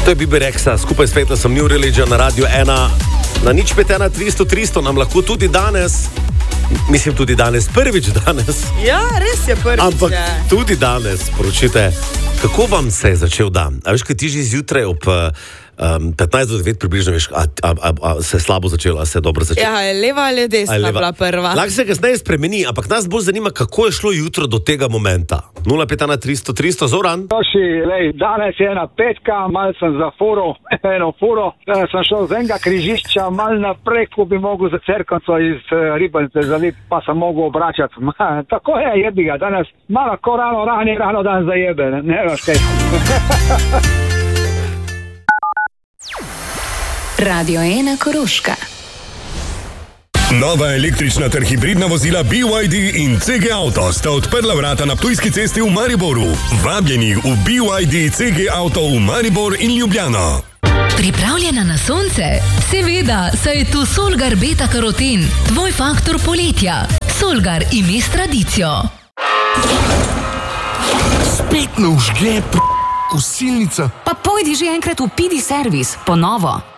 To je Bibi Rexa, skupaj s Fatelsom New Religion na Radio 1. Na 051 300 nam lahko tudi danes, mislim tudi danes, prvič danes. Ja, res je prvič. Ampak tudi danes sporočite, kako vam se je začel dan. A veš, kaj ti že zjutraj ob 15 do 9 približno veš, a se je slabo začelo, a se je dobro začelo. Ja, leva ali desna bila prva. Lahko se kasneje spremeni, ampak nas bolj zanima, kako je šlo jutro do tega momenta. 051 300, Zoran. Danes je ena petka, malo sem zaforil eno furo, sem šel z enega križišča malo naprej, ko bi mogel za cerkvico iz Ribanice zaliti, pa sem mogel obračati. Tako je, jebi ga, danes malo ko rano dan zajebe, ne veš kaj. Radio 1 Koroška. Nova električna ter hibridna vozila BYD in CG Auto sta odprla vrata na Ptujski cesti v Mariboru. Vabljeni v BYD CG Auto v Maribor in Ljubljano. Pripravljena na sonce? Seveda, saj je tu Solgar Beta Karoten, tvoj faktor poletja. Solgar, ime s tradicijo. Spet ne užge, usilnica. Pa pojdi že enkrat v PD servis, po novo.